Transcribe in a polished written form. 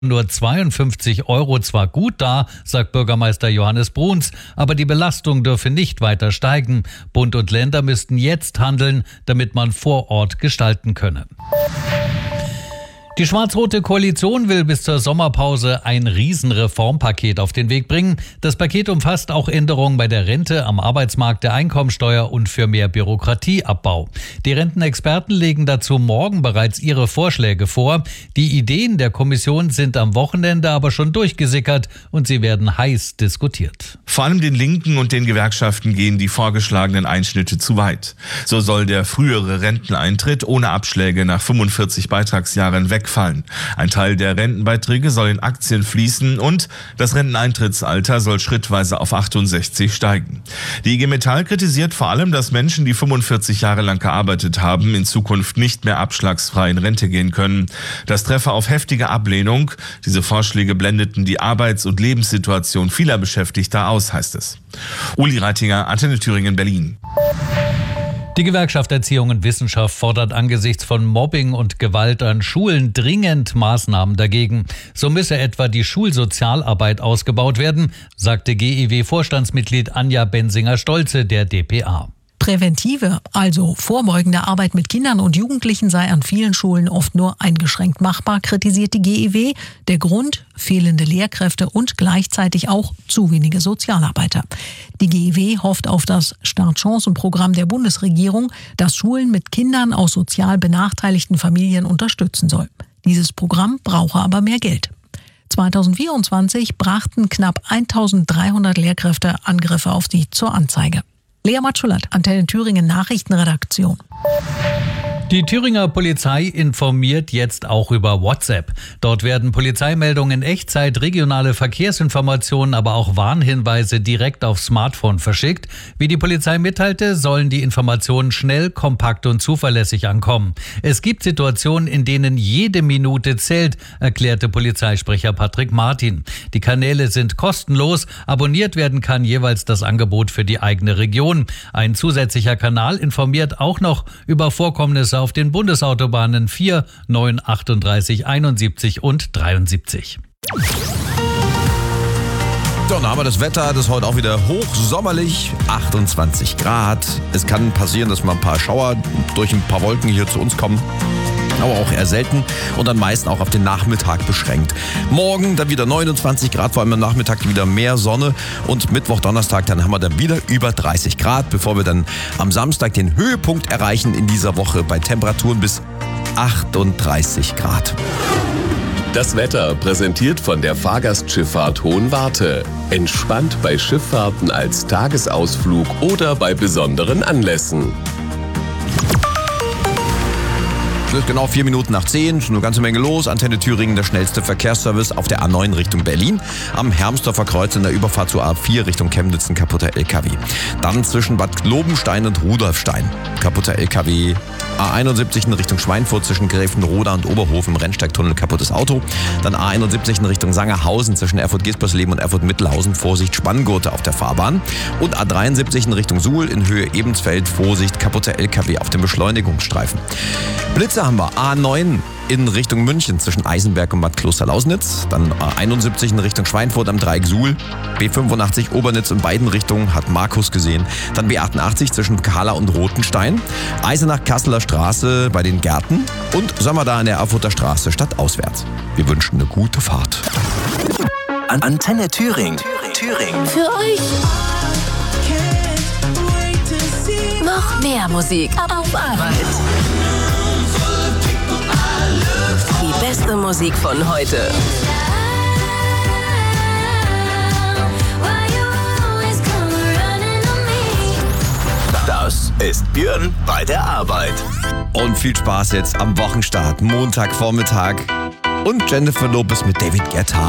nur 52 € zwar gut da, sagt Bürgermeister Johannes Bruns, aber die Belastung dürfe nicht weiter steigen. Bund und Länder müssten jetzt handeln, damit man vor Ort gestalten könne. Die schwarz-rote Koalition will bis zur Sommerpause ein Riesenreformpaket auf den Weg bringen. Das Paket umfasst auch Änderungen bei der Rente, am Arbeitsmarkt, der Einkommensteuer und für mehr Bürokratieabbau. Die Rentenexperten legen dazu morgen bereits ihre Vorschläge vor. Die Ideen der Kommission sind am Wochenende aber schon durchgesickert und sie werden heiß diskutiert. Vor allem den Linken und den Gewerkschaften gehen die vorgeschlagenen Einschnitte zu weit. So soll der frühere Renteneintritt ohne Abschläge nach 45 Beitragsjahren wegfallen. Ein Teil der Rentenbeiträge soll in Aktien fließen und das Renteneintrittsalter soll schrittweise auf 68 steigen. Die IG Metall kritisiert vor allem, dass Menschen, die 45 Jahre lang gearbeitet haben, in Zukunft nicht mehr abschlagsfrei in Rente gehen können. Das treffe auf heftige Ablehnung. Diese Vorschläge blendeten die Arbeits- und Lebenssituation vieler Beschäftigter aus, heißt es. Uli Reitinger, Antenne Thüringen, Berlin. Die Gewerkschaft Erziehung und Wissenschaft fordert angesichts von Mobbing und Gewalt an Schulen dringend Maßnahmen dagegen. So müsse etwa die Schulsozialarbeit ausgebaut werden, sagte GEW-Vorstandsmitglied Anja Bensinger-Stolze der dpa. Präventive, also vorbeugende Arbeit mit Kindern und Jugendlichen sei an vielen Schulen oft nur eingeschränkt machbar, kritisiert die GEW. Der Grund: fehlende Lehrkräfte und gleichzeitig auch zu wenige Sozialarbeiter. Die GEW hofft auf das Startchancenprogramm der Bundesregierung, das Schulen mit Kindern aus sozial benachteiligten Familien unterstützen soll. Dieses Programm brauche aber mehr Geld. 2024 brachten knapp 1300 Lehrkräfte Angriffe auf sie zur Anzeige. Lea Matschulat, Antenne Thüringen Nachrichtenredaktion. Die Thüringer Polizei informiert jetzt auch über WhatsApp. Dort werden Polizeimeldungen in Echtzeit, regionale Verkehrsinformationen, aber auch Warnhinweise direkt aufs Smartphone verschickt. Wie die Polizei mitteilte, sollen die Informationen schnell, kompakt und zuverlässig ankommen. Es gibt Situationen, in denen jede Minute zählt, erklärte Polizeisprecher Patrick Martin. Die Kanäle sind kostenlos, abonniert werden kann jeweils das Angebot für die eigene Region. Ein zusätzlicher Kanal informiert auch noch über Vorkommnisse auf den Bundesautobahnen 4, 9, 38, 71 und 73. So, dann haben wir das Wetter, das ist heute auch wieder hochsommerlich, 28 Grad. Es kann passieren, dass mal ein paar Schauer durch ein paar Wolken hier zu uns kommen. Aber auch eher selten und dann meist auch auf den Nachmittag beschränkt. Morgen dann wieder 29 Grad, vor allem am Nachmittag wieder mehr Sonne und Mittwoch, Donnerstag, dann haben wir dann wieder über 30 Grad, bevor wir dann am Samstag den Höhepunkt erreichen in dieser Woche bei Temperaturen bis 38 Grad. Das Wetter präsentiert von der Fahrgastschifffahrt Hohenwarte. Entspannt bei Schifffahrten als Tagesausflug oder bei besonderen Anlässen. Es ist genau 4 Minuten nach 10, ist eine ganze Menge los. Antenne Thüringen, der schnellste Verkehrsservice auf der A9 Richtung Berlin. Am Hermsdorfer Kreuz in der Überfahrt zur A4 Richtung Chemnitz ein kaputter LKW. Dann zwischen Bad Lobenstein und Rudolfstein. Kaputter LKW. A71 in Richtung Schweinfurt zwischen Gräfenroda und Oberhofen, Rennsteigtunnel, kaputtes Auto. Dann A71 in Richtung Sangerhausen zwischen Erfurt-Gespersleben und Erfurt-Mittelhausen, Vorsicht, Spanngurte auf der Fahrbahn. Und A73 in Richtung Suhl in Höhe Ebensfeld, Vorsicht, kaputter LKW auf dem Beschleunigungsstreifen. Blitze haben wir. A9 in Richtung München zwischen Eisenberg und Bad Klosterlausnitz. Dann A71 in Richtung Schweinfurt am Dreieck Suhl. B85 Obernitz in beiden Richtungen, hat Markus gesehen. Dann B88 zwischen Kahla und Rothenstein. Eisenach-Kasseler Straße bei den Gärten. Und Sommerda in der Erfurter Straße stadtauswärts. Wir wünschen eine gute Fahrt. Antenne Thüringen. Für euch. Noch mehr Musik auf Arbeit. Die beste Musik von heute. Das ist Björn bei der Arbeit. Und viel Spaß jetzt am Wochenstart, Montagvormittag. Und Jennifer Lopez mit David Guetta.